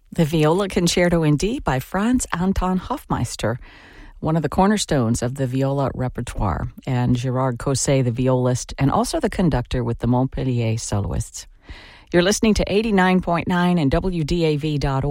The Viola Concerto in D by Franz Anton Hofmeister, one of the cornerstones of the viola repertoire, and Gerard Cosset, the violist, and also the conductor with the Montpellier Soloists. You're listening to 89.9 and WDAV.org.